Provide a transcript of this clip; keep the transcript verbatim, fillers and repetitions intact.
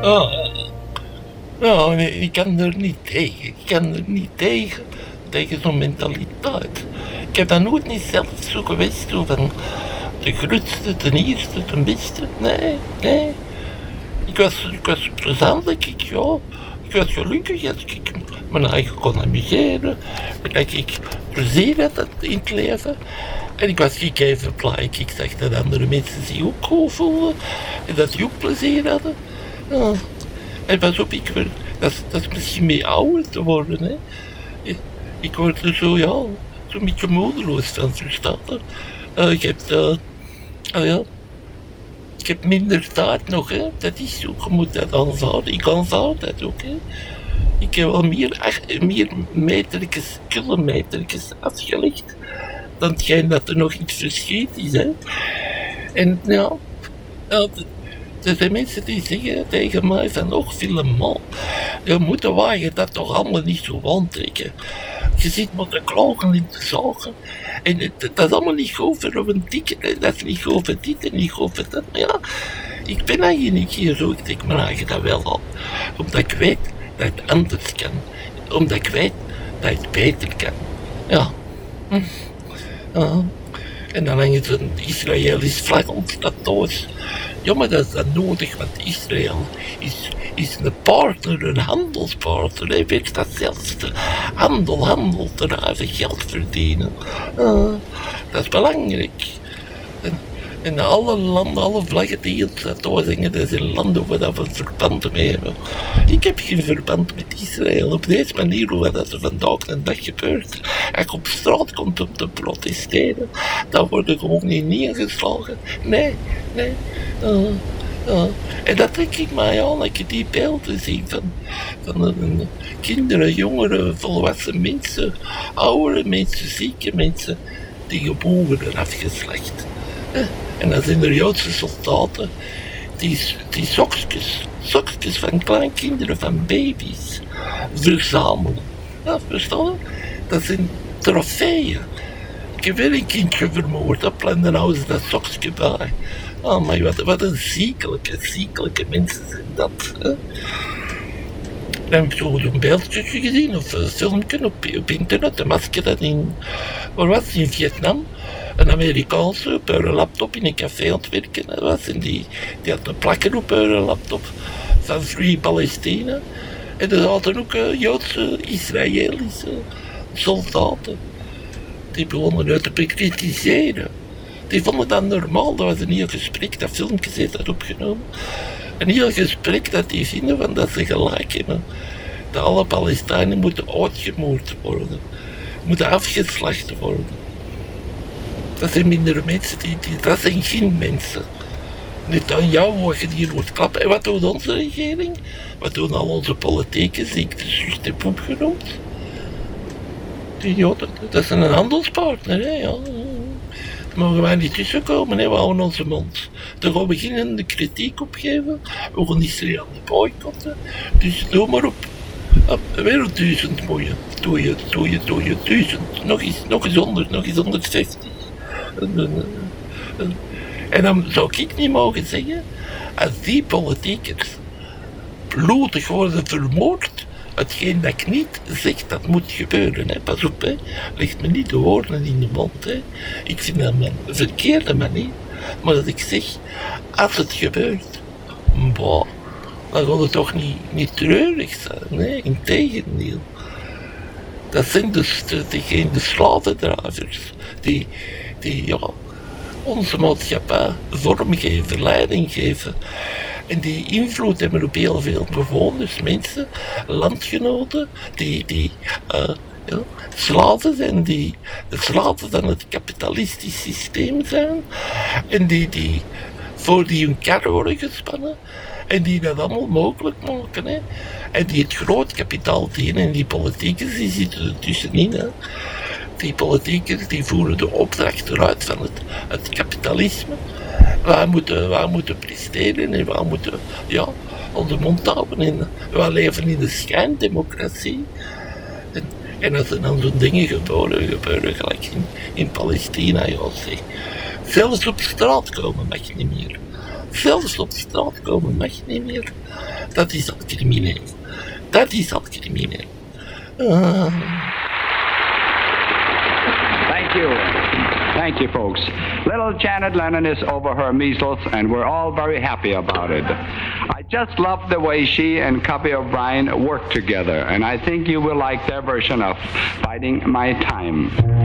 Oh, nou, nee, ik kan er niet tegen. Ik kan er niet tegen. Tegen zo'n mentaliteit. Ik heb dat nooit niet zelf zo geweest, zo van de grootste, de eerste, de beste. Nee, nee. Ik was, ik was plezant, denk ik, ja. Ik was gelukkig als ik me eigen kon amuseren. En dat ik plezier had in het leven. En ik was niet even blij. Ik zag dat andere mensen zich ook goed voelden. En dat die ook plezier hadden. Ja. En pas op, ik werd, dat, is, dat is misschien mee ouder te worden, hè. Ik, ik word er zo, ja, zo'n beetje moedeloos van, zo staat er. Uh, ik heb, uh, oh ja, ik heb minder tijd nog, hè. Dat is zo, je moet dat aanvaarden. Ik aanvaard dat ook, hè. Ik heb wel meer, ach, meer metertjes, kilometertjes afgelegd dan hetgeen dat er nog iets verschiet is, hè. En ja, ja er zijn mensen die zeggen tegen mij van, och, Filemon, je moet de wagen dat toch allemaal niet zo aantrekken. Je zit met de klagen in te zagen. En het, dat is allemaal niet goed voor een ticket. Dat is niet goed voor dit en niet goed voor dat. Maar ja, ik ben eigenlijk hier zo. Ik denk mijn eigen dat wel al. Omdat ik weet dat het anders kan. Omdat ik weet dat het beter kan. Ja. Hm. Ja. En dan hangt er een Israëlisch vlag op dat thuis. Ja, maar dat is dan nodig, want Israël is, is een partner, een handelspartner. Hij weet datzelfde. Handel, handel, ten geld verdienen. Uh, dat is belangrijk. En, en alle landen, alle vlaggen die hier staan, zeggen, dat zijn landen waar we verband mee hebben. Ik heb geen verband met Israël. Op deze manier, hoe dat er vandaag een dag gebeurt. Als je op straat komt om te protesteren, dan word je gewoon niet neergeslagen. Nee, nee. Uh, uh. En dat denk ik mij aan, als je die beelden ziet van, van uh, kinderen, jongeren, volwassen mensen, oudere mensen, zieke mensen, die geboren worden afgeslacht. Uh. En dan zijn er Joodse soldaten die, die sokjes, sokjes van kleinkinderen, van baby's, verzamelen. Ja, verstaan je? Dat zijn trofeeën. Ik heb weer een kindje vermoord, dat plande nou eens dat sokje bij. Oh, maar wat, wat een ziekelijke, ziekelijke mensen zijn dat. Hè? Dan heb ik zo een beeldje gezien, of een filmpje op, op internet, een masker dat in, waar was het, in Vietnam, een Amerikaanse op haar laptop in een café aan het werken dat was, en die, die had een plakker op haar laptop van Free Palestina. En er zaten ook uh, Joodse, Israëlische soldaten. Die begonnen uit te bekritiseren. Die vonden dat normaal, dat was een heel gesprek, dat filmpje heeft dat opgenomen. Een heel gesprek dat die vinden van dat ze gelijk hebben. Dat alle Palestijnen moeten uitgemoord worden. Moeten afgeslacht worden. Dat zijn mindere mensen, die, die, dat zijn geen mensen. Niet aan jou wat je hier wordt klappen. En wat doet onze regering? Wat doen al onze politieke ziektes, zucht en poep genoemd? Die, ja, dat, dat is een handelspartner, hè, ja. Daar mogen wij niet tussenkomen, hè. We houden onze mond. Daar gaan we beginnen kritiek op geven. We gaan Israël niet boycotten. Dus doe maar op. op weer een duizend mooie. Doe je, doe je, doe je, duizend. Nog eens, nog eens honderd, nog eens honderdvijftig. En dan zou ik niet mogen zeggen, als die politiekers bloedig worden vermoord, hetgeen dat ik niet zeg, dat moet gebeuren. Hè. Pas op, hè. Leg me niet de woorden in de mond. Hè. Ik vind dat een verkeerde manier. Maar dat ik zeg, als het gebeurt, boah, dan gaat het toch niet, niet treurig zijn. Nee, integendeel. Dat zijn dus de, de, de slavendrijvers die, die ja, onze maatschappij vormgeven, leiding geven. En die invloed hebben op heel veel bewoners, mensen, landgenoten, die, die uh, ja, slaven zijn, die de slaven van het kapitalistisch systeem zijn. En die, die voor die hun kar worden gespannen. En die dat allemaal mogelijk maken. Hè. En die het groot kapitaal dienen. En die politiekers die zitten er tussenin. Hè. Die politiekers die voeren de opdracht eruit van het, het kapitalisme. Wij moeten, wij moeten presteren en wij moeten ja, onze mond houden. En wij leven in de schijndemocratie. En, en als er dan zo'n dingen gebeuren, gebeuren gelijk in, in Palestina, ja, zeg. Zelfs op straat komen mag je niet meer. Zelfs op straat komen mag niet meer. Dat is al crimineel. Dat is al crimineel. Uh. Thank you. Thank you, folks. Little Janet Lennon is over her measles, and we're all very happy about it. I just love the way she and Cubby O'Brien work together, and I think you will like their version of Biding My Time.